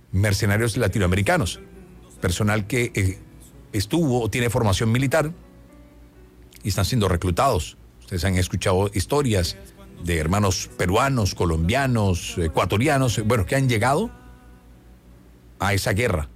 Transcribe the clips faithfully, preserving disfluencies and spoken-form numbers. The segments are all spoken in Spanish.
mercenarios latinoamericanos, personal que eh, estuvo o tiene formación militar y están siendo reclutados. Ustedes han escuchado historias de hermanos peruanos, colombianos, ecuatorianos, bueno, que han llegado a esa guerra.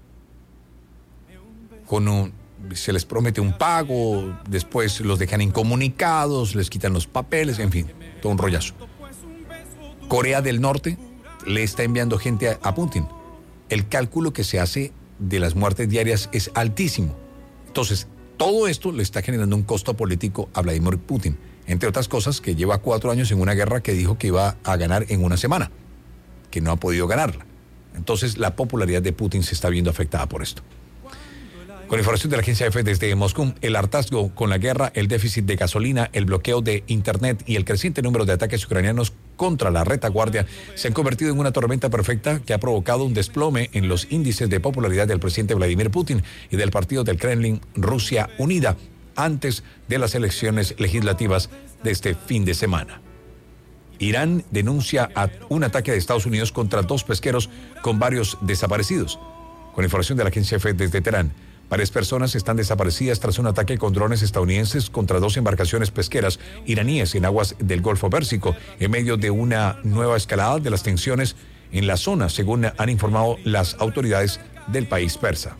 Con un, se les promete un pago, después los dejan incomunicados, les quitan los papeles, en fin, todo un rollazo. Corea del Norte le está enviando gente a, a Putin. El cálculo que se hace de las muertes diarias es altísimo. Entonces, todo esto le está generando un costo político a Vladimir Putin. Entre otras cosas, que lleva cuatro años en una guerra que dijo que iba a ganar en una semana, que no ha podido ganarla. Entonces, la popularidad de Putin se está viendo afectada por esto. Con información de la agencia EFE desde Moscú, el hartazgo con la guerra, el déficit de gasolina, el bloqueo de Internet y el creciente número de ataques ucranianos contra la retaguardia se han convertido en una tormenta perfecta que ha provocado un desplome en los índices de popularidad del presidente Vladimir Putin y del partido del Kremlin Rusia Unida antes de las elecciones legislativas de este fin de semana. Irán denuncia a un ataque de Estados Unidos contra dos pesqueros con varios desaparecidos. Con información de la agencia EFE desde Teherán, varias personas están desaparecidas tras un ataque con drones estadounidenses contra dos embarcaciones pesqueras iraníes en aguas del Golfo Pérsico, en medio de una nueva escalada de las tensiones en la zona, según han informado las autoridades del país persa.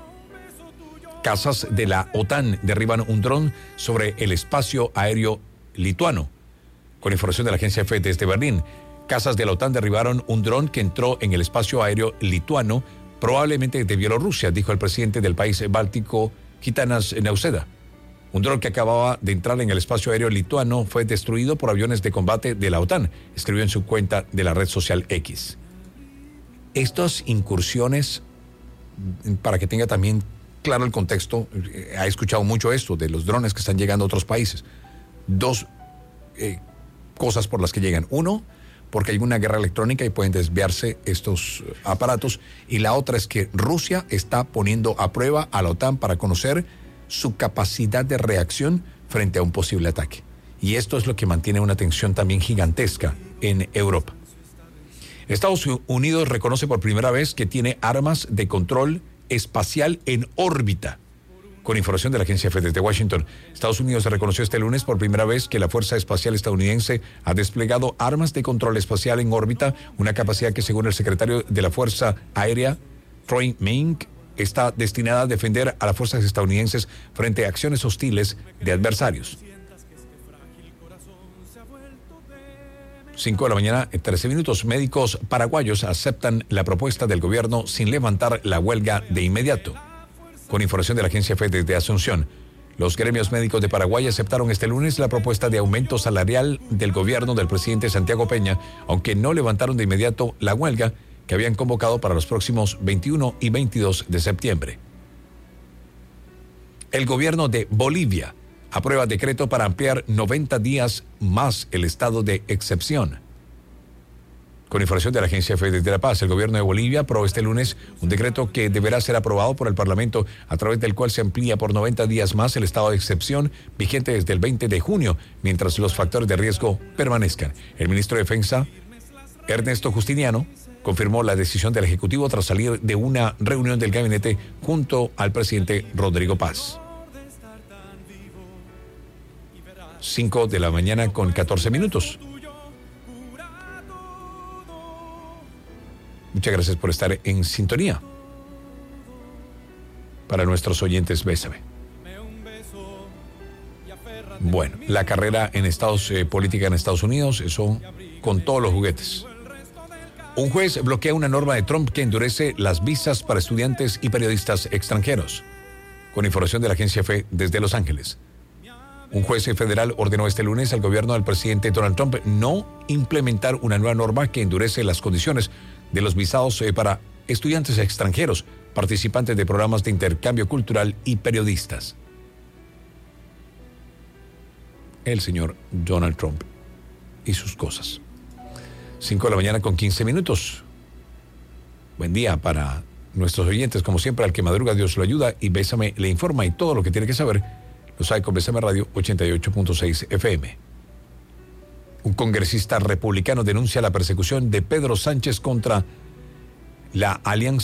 Cazas de la OTAN derriban un dron sobre el espacio aéreo lituano. Con información de la agencia EFE desde Berlín, cazas de la OTAN derribaron un dron que entró en el espacio aéreo lituano, probablemente de Bielorrusia, dijo el presidente del país báltico, Gitanas Nausėda. Un dron que acababa de entrar en el espacio aéreo lituano fue destruido por aviones de combate de la OTAN, escribió en su cuenta de la red social X. Estas incursiones, para que tenga también claro el contexto, ha escuchado mucho esto de los drones que están llegando a otros países. Dos eh, cosas por las que llegan. Uno, porque hay una guerra electrónica y pueden desviarse estos aparatos. Y la otra es que Rusia está poniendo a prueba a la OTAN para conocer su capacidad de reacción frente a un posible ataque. Y esto es lo que mantiene una tensión también gigantesca en Europa. Estados Unidos reconoce por primera vez que tiene armas de control espacial en órbita. Con información de la agencia EFE desde Washington, Estados Unidos reconoció este lunes por primera vez que la Fuerza Espacial Estadounidense ha desplegado armas de control espacial en órbita, una capacidad que, según el secretario de la Fuerza Aérea, Troy Mink, está destinada a defender a las fuerzas estadounidenses frente a acciones hostiles de adversarios. cinco de la mañana, trece minutos. Médicos paraguayos aceptan la propuesta del gobierno sin levantar la huelga de inmediato. Con información de la agencia EFE desde Asunción, los gremios médicos de Paraguay aceptaron este lunes la propuesta de aumento salarial del gobierno del presidente Santiago Peña, aunque no levantaron de inmediato la huelga que habían convocado para los próximos veintiuno y veintidós de septiembre. El gobierno de Bolivia aprueba decreto para ampliar noventa días más el estado de excepción. Con información de la agencia EFE desde La Paz, el gobierno de Bolivia aprobó este lunes un decreto que deberá ser aprobado por el Parlamento, a través del cual se amplía por noventa días más el estado de excepción vigente desde el veinte de junio, mientras los factores de riesgo permanezcan. El ministro de Defensa, Ernesto Justiniano, confirmó la decisión del Ejecutivo tras salir de una reunión del gabinete junto al presidente Rodrigo Paz. cinco de la mañana con catorce minutos. Muchas gracias por estar en sintonía. Para nuestros oyentes, bésame. Bueno, la carrera en Estados eh, política en Estados Unidos, eso con todos los juguetes. Un juez bloquea una norma de Trump que endurece las visas para estudiantes y periodistas extranjeros. Con información de la agencia EFE desde Los Ángeles. Un juez federal ordenó este lunes al gobierno del presidente Donald Trump no implementar una nueva norma que endurece las condiciones de los visados eh, para estudiantes extranjeros, participantes de programas de intercambio cultural y periodistas. El señor Donald Trump y sus cosas. cinco de la mañana con quince minutos. Buen día para nuestros oyentes, como siempre, al que madruga Dios lo ayuda y Bésame le informa, y todo lo que tiene que saber lo sabe con Bésame Radio ochenta y ocho punto seis F M. Un congresista republicano denuncia la persecución de Pedro Sánchez contra la Alianza